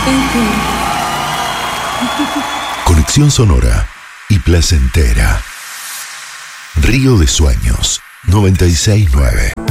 Conexión sonora y placentera. Río de Sueños 969.